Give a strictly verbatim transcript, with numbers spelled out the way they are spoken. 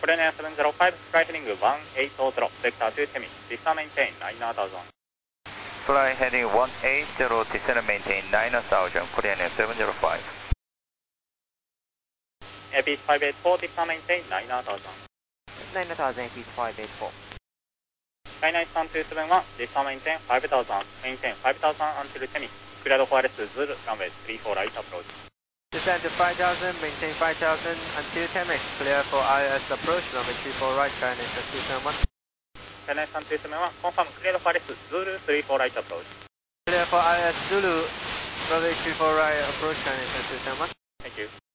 Korean seven zero five, fly heading one eight zero, vector to Temi, descend maintain nine thousand. Fly heading one eight zero, descend maintain nine thousand, Korean seven zero five. Airpeace five eight four, descend maintain nine thousand. nine thousand, Airpeace five eight four. Skyline sun two seven one, descend maintain five thousand, maintain five thousand until Temi, cleared for R S Zulu, runway three four right approach. Descend to five thousand, maintain five thousand until Temex, clear for I S approach, runway three four right, Skyline sun two seven one. Skyline sun two seven one, confirm cleared for R S Zulu, three four right approach. Clear for I S Zulu, runway three four right approach, Skyline sun two seven one. Thank you.